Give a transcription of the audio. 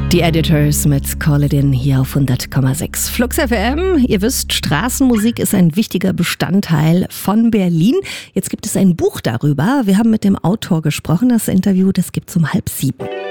Die Editors mit Call It In hier auf 100,6. Flux FM, ihr wisst, Straßenmusik ist ein wichtiger Bestandteil von Berlin. Jetzt gibt es ein Buch darüber. Wir haben mit dem Autor gesprochen. Das Interview, das gibt's um 6:30.